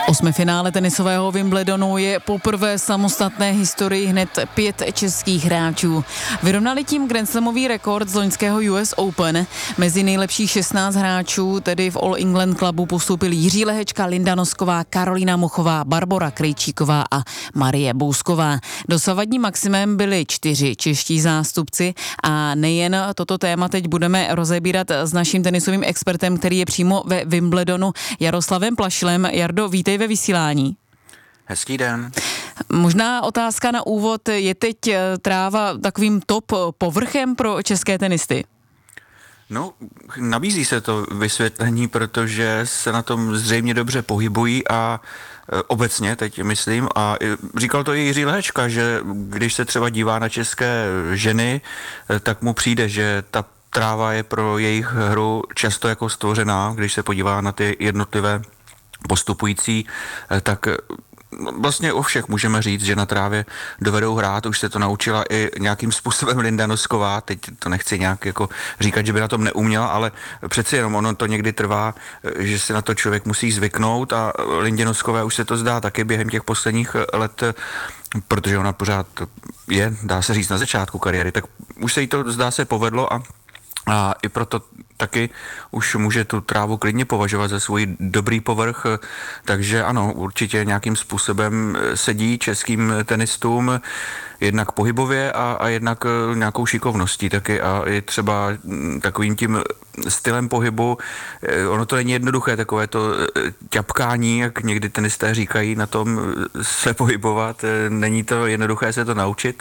Osmifinále tenisového Wimbledonu je poprvé samostatné historii hned 5 českých hráčů. Vyrovnali tím grandslamový rekord z loňského US Open. Mezi nejlepších 16 hráčů, tedy v All England Clubu, postoupili Jiří Lehečka, Linda Nosková, Karolína Muchová, Barbora Krejčíková a Marie Bousková. Dosavadní maximem byli 4 čeští zástupci a nejen toto téma teď budeme rozebírat s naším tenisovým expertem, který je přímo ve Wimbledonu, Jaroslavem Plašilem. Jardo, vítej ve vysílání. Hezký den. Možná otázka na úvod, je teď tráva takovým top povrchem pro české tenisty? No, nabízí se to vysvětlení, protože se na tom zřejmě dobře pohybují a obecně teď myslím, a říkal to i Jiří Lehečka, že když se třeba dívá na české ženy, tak mu přijde, že ta tráva je pro jejich hru často jako stvořená, když se podívá na ty jednotlivé postupující, tak vlastně o všech můžeme říct, že na trávě dovedou hrát, už se to naučila i nějakým způsobem Linda Nosková, teď to nechci nějak jako říkat, že by na tom neuměla, ale přeci jenom ono to někdy trvá, že si na to člověk musí zvyknout a Lindě Noskové už se to zdá taky během těch posledních let, protože ona pořád je, dá se říct, na začátku kariéry, tak už se jí to zdá se povedlo a i proto taky už může tu trávu klidně považovat za svůj dobrý povrch, takže ano, určitě nějakým způsobem sedí českým tenistům, jednak pohybově a jednak nějakou šikovností taky a i třeba takovým tím stylem pohybu. Ono to není jednoduché, takové to ťapkání, jak někdy tenisté říkají, na tom se pohybovat, není to jednoduché se to naučit.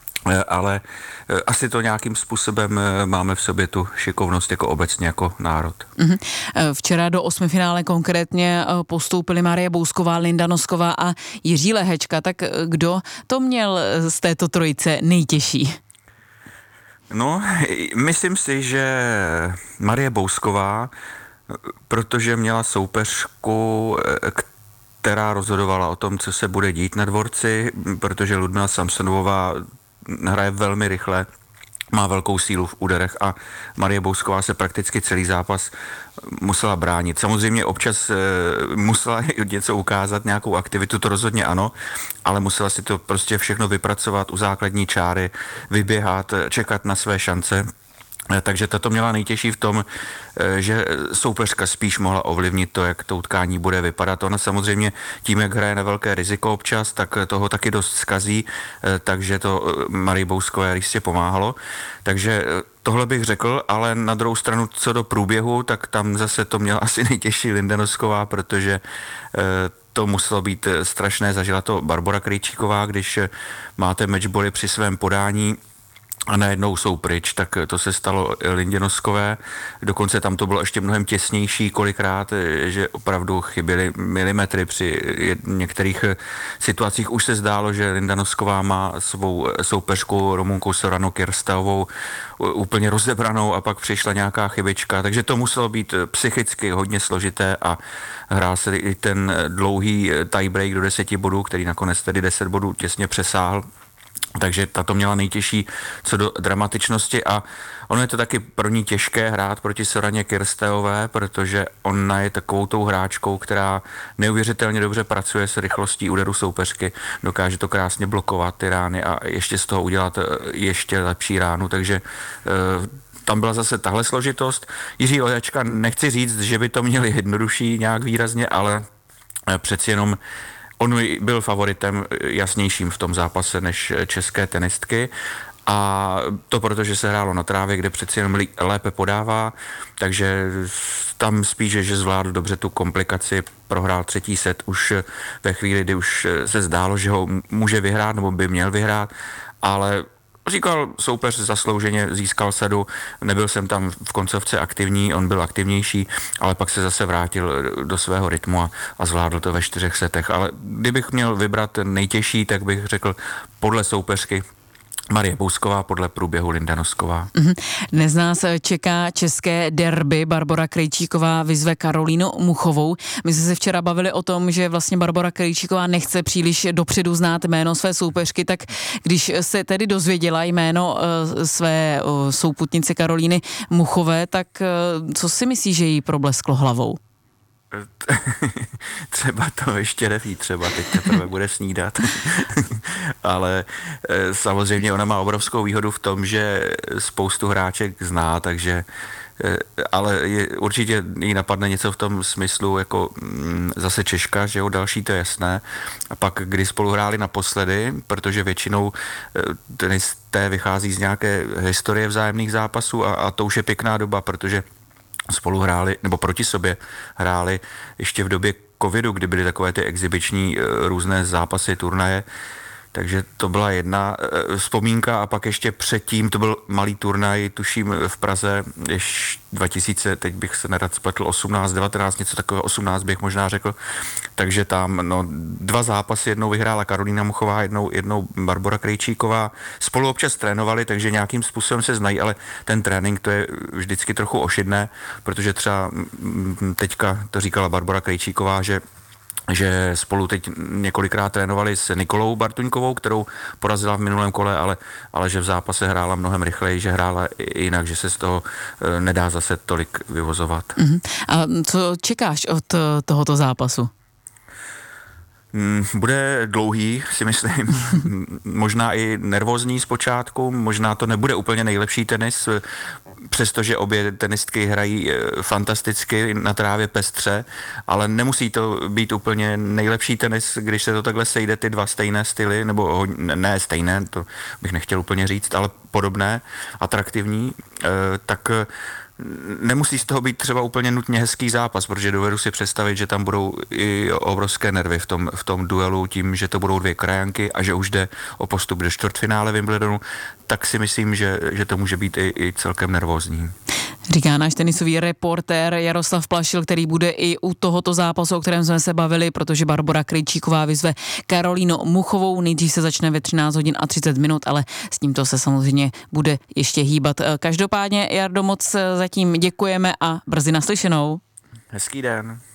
Ale asi to nějakým způsobem máme v sobě tu šikovnost jako obecně, jako národ. Včera do osmifinále konkrétně postoupili Marie Bousková, Linda Nosková a Jiří Lehečka. Tak kdo to měl z této trojice nejtěžší? No, myslím si, že Marie Bousková, protože měla soupeřku, která rozhodovala o tom, co se bude dít na dvorci, protože Ludmila Samsonová hraje velmi rychle, má velkou sílu v úderech a Marie Bousková se prakticky celý zápas musela bránit. Samozřejmě občas musela něco ukázat, nějakou aktivitu, to rozhodně ano, ale musela si to prostě všechno vypracovat u základní čáry, vyběhat, čekat na své šance. Takže tato měla nejtěžší v tom, že soupeřka spíš mohla ovlivnit to, jak to utkání bude vypadat. Ona samozřejmě tím, jak hraje na velké riziko občas, tak toho taky dost zkazí, takže to Marii Bouskové jistě pomáhalo. Takže tohle bych řekl, ale na druhou stranu, co do průběhu, tak tam zase to měla asi nejtěžší Linda Nosková, protože to muselo být strašné. Zažila to Barbora Krejčíková, když máte matchboly při svém podání a najednou jsou pryč, tak to se stalo Lindě Noskové. Dokonce tam to bylo ještě mnohem těsnější kolikrát, že opravdu chyběly milimetry při některých situacích. Už se zdálo, že Linda Nosková má svou soupeřku Rumunku Soranu Kirsteovou úplně rozebranou a pak přišla nějaká chybička. Takže to muselo být psychicky hodně složité a hrál se i ten dlouhý tiebreak do 10 bodů, který nakonec tedy 10 bodů těsně přesáhl. Takže tato měla nejtěžší co do dramatičnosti a ono je to taky pro ní těžké hrát proti Soraně Kirsteové, protože ona je takovou tou hráčkou, která neuvěřitelně dobře pracuje s rychlostí úderu soupeřky, dokáže to krásně blokovat ty rány a ještě z toho udělat ještě lepší ránu, takže tam byla zase tahle složitost. Jiří Lehečka, nechci říct, že by to měli jednodušší nějak výrazně, ale přeci jenom on byl favoritem jasnějším v tom zápase než české tenistky a to proto, že se hrálo na trávě, kde přeci jenom lépe podává, takže tam spíše, že zvládl dobře tu komplikaci, prohrál třetí set už ve chvíli, kdy už se zdálo, že ho může vyhrát nebo by měl vyhrát, ale říkal soupeř zaslouženě, získal sadu, nebyl jsem tam v koncovce aktivní, on byl aktivnější, ale pak se zase vrátil do svého rytmu a zvládl to ve 4 setech. Ale kdybych měl vybrat nejtěžší, tak bych řekl podle soupeřky Marie Bousková, podle průběhu Linda Nosková. Dnes nás čeká české derby. Barbora Krejčíková vyzve Karolínu Muchovou. My jsme se včera bavili o tom, že vlastně Barbora Krejčíková nechce příliš dopředu znát jméno své soupeřky, tak když se tedy dozvěděla jméno své souputnice Karolíny Muchové, tak co si myslí, že jí problesklo hlavou? třeba to ještě neví, třeba teď teprve bude snídat. Ale samozřejmě ona má obrovskou výhodu v tom, že spoustu hráček zná, takže ale určitě jí napadne něco v tom smyslu, jako zase Češka, že jo, další, to je jasné. A pak, kdy spolu hráli naposledy, protože většinou tenisté vychází z nějaké historie vzájemných zápasů a to už je pěkná doba, protože spolu hráli, nebo proti sobě hráli ještě v době covidu, kdy byly takové ty exibiční různé zápasy, turnaje. Takže to byla jedna vzpomínka a pak ještě předtím, to byl malý turnaj, tuším v Praze, ještě 2000, teď bych se nerad spletl, 18, 19, něco takového, 18 bych možná řekl. Takže tam 2 zápasy, jednou vyhrála Karolína Muchová, jednou Barbora Krejčíková. Spolu občas trénovali, takže nějakým způsobem se znají, ale ten trénink to je vždycky trochu ošidné, protože třeba teďka to říkala Barbora Krejčíková, že spolu teď několikrát trénovali s Nikolou Bartuňkovou, kterou porazila v minulém kole, ale že v zápase hrála mnohem rychleji, že hrála jinak, že se z toho nedá zase tolik vyvozovat. A co čekáš od tohoto zápasu? Bude dlouhý, si myslím, možná i nervózní zpočátku, možná to nebude úplně nejlepší tenis, přestože obě tenistky hrají fantasticky na trávě pestře, ale nemusí to být úplně nejlepší tenis, když se to takhle sejde ty 2 stejné styly, nebo ne stejné, to bych nechtěl úplně říct, ale podobné, atraktivní, tak nemusí z toho být třeba úplně nutně hezký zápas, protože dovedu si představit, že tam budou i obrovské nervy v tom duelu tím, že to budou 2 krajanky a že už jde o postup do čtvrtfinále Wimbledonu, tak si myslím, že to může být i celkem nervózní. Říká náš tenisový reportér Jaroslav Plašil, který bude i u tohoto zápasu, o kterém jsme se bavili, protože Barbora Krejčíková vyzve Karolínu Muchovou. Nejdřív se začne ve 13 hodin a 30 minut, ale s tímto se samozřejmě bude ještě hýbat. Každopádně, Jardo, moc zatím děkujeme a brzy naslyšenou. Hezký den.